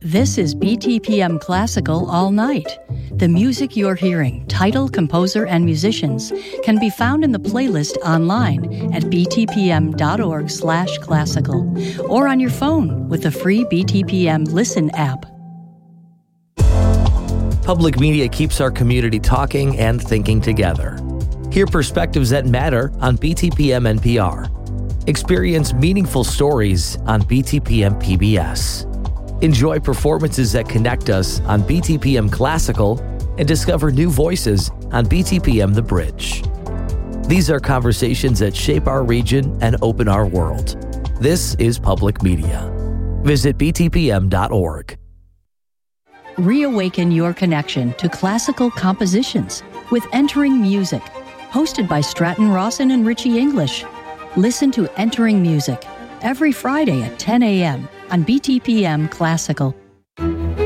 This is BTPM Classical All Night. The music you're hearing, title, composer, and musicians can be found in the playlist online at btpm.org/classical or on your phone with the free BTPM Listen app. Public media keeps our community talking and thinking together. Hear perspectives that matter on BTPM NPR. Experience meaningful stories on BTPM PBS. Enjoy performances that connect us on BTPM Classical and discover new voices on BTPM The Bridge. These are conversations that shape our region and open our world. This is public media. Visit btpm.org. Reawaken your connection to classical compositions with Entering Music, hosted by Stratton Rawson and Richie English. Listen to Entering Music every Friday at 10 a.m. on BTPM Classical.